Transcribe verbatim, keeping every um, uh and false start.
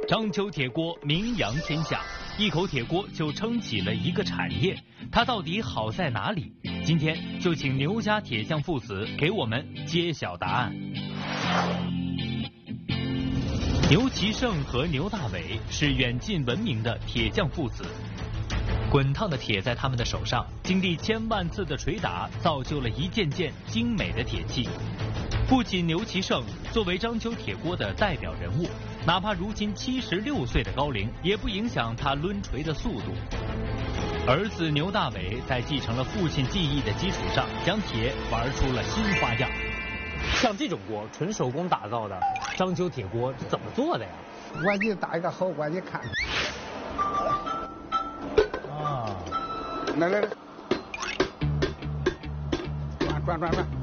章丘铁锅名扬天下，一口铁锅就撑起了一个产业，它到底好在哪里？今天就请牛家铁匠父子给我们揭晓答案。牛其胜和牛大伟是远近闻名的铁匠父子，滚烫的铁在他们的手上，经历千万次的捶打，造就了一件件精美的铁器。父亲牛其胜作为章丘铁锅的代表人物，哪怕如今七十六岁的高龄，也不影响他抡锤的速度。儿子牛大伟在继承了父亲技艺的基础上，将铁玩出了新花样。 像这种锅，纯手工打造的章丘铁锅是怎么做的呀？ 我给你打一个好锅，你看。 啊， 来来来，转转转转。